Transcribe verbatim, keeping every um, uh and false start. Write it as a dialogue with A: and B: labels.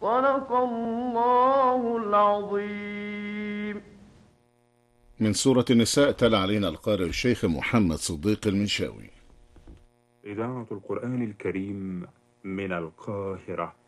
A: صدق الله العظيم.
B: من سورة النساء تلا علينا القارئ الشيخ محمد صديق المنشاوي.
C: إذاعة القرآن الكريم من القاهرة.